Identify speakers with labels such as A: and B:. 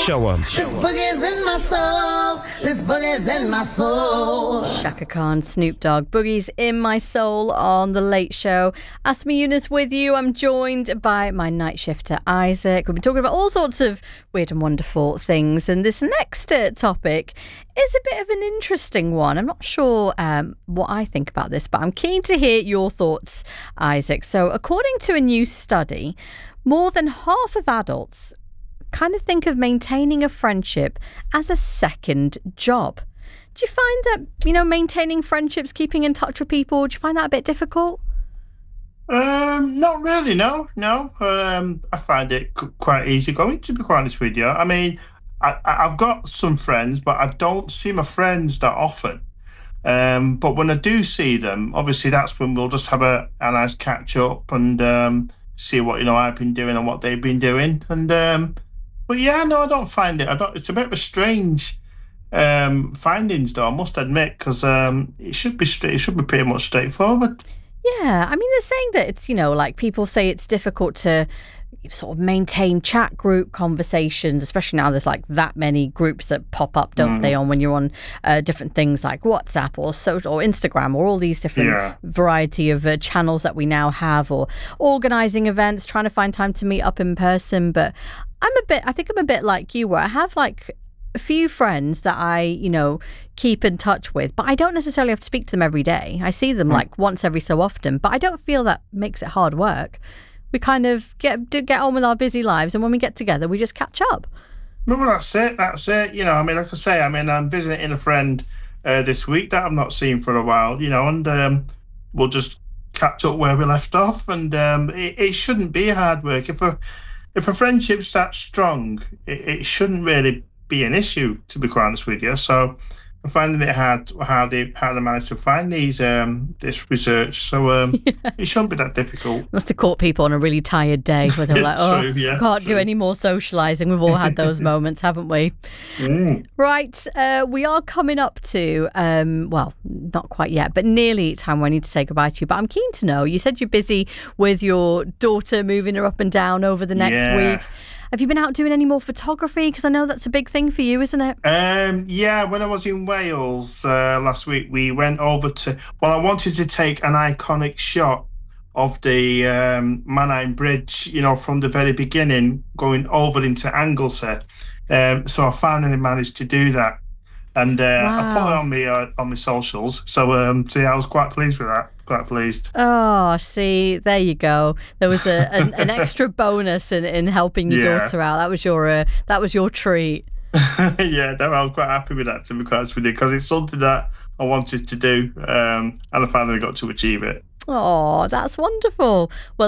A: Show 'em.
B: This boogie's in my soul. This boogie's in my soul.
C: Shaka Khan, Snoop Dogg, Boogie's in My Soul on The Late Show. Asma Yunus with you. I'm joined by my night shifter, Isaac. We've been talking about all sorts of weird and wonderful things. And this next topic is a bit of an interesting one. I'm not sure what I think about this, but I'm keen to hear your thoughts, Isaac. So according to a new study, more than half of adults kind of think of maintaining a friendship as a second job. Do you find that, maintaining friendships, keeping in touch with people, do you find that a bit difficult?
D: Not really, no. I find it quite easy going, to be quite honest with you. I mean, I've got some friends, but I don't see my friends that often. But when I do see them, obviously that's when we'll just have a nice catch up and see what I've been doing and what they've been doing. And but yeah, no, I don't find it. It's a bit of a strange findings, though, I must admit, because it should be pretty much straightforward.
C: Yeah, I mean, they're saying that it's, like people say it's difficult to sort of maintain chat group conversations, especially now there's like that many groups that pop up, don't they, on when you're on different things like WhatsApp or social or Instagram or all these different variety of channels that we now have, or organising events, trying to find time to meet up in person. But I think I'm a bit like you, where I have like a few friends that I, keep in touch with, but I don't necessarily have to speak to them every day. I see them like once every so often, but I don't feel that makes it hard work. We kind of get on with our busy lives, and when we get together, we just catch up.
D: No, well, that's it. I mean, like I say, I'm visiting a friend this week that I've not seen for a while, and we'll just catch up where we left off, and it shouldn't be hard work. If a friendship's that strong, it shouldn't really be an issue, to be quite honest with you. So I'm finding it hard how they managed to find this research. So it shouldn't be that difficult.
C: Must have caught people on a really tired day where they're like, can't do any more socialising. We've all had those moments, haven't we? Right, we are coming up to, well, not quite yet, but nearly time where I need to say goodbye to you. But I'm keen to know, you said you're busy with your daughter, moving her up and down over the next week. Have you been out doing any more photography? Because I know that's a big thing for you, isn't it?
D: Yeah, when I was in Wales last week, we went over to... Well, I wanted to take an iconic shot of the Mannheim Bridge, from the very beginning, going over into Anglesey. So I finally managed to do that. And I put it on my socials. So I was quite pleased with that. Quite pleased.
C: Oh, see, there you go. There was an extra bonus in helping your daughter out. That was your treat.
D: Yeah, I was quite happy with that, to be quite honest with you, because it's something that I wanted to do, and I finally got to achieve it.
C: Oh, that's wonderful. Well,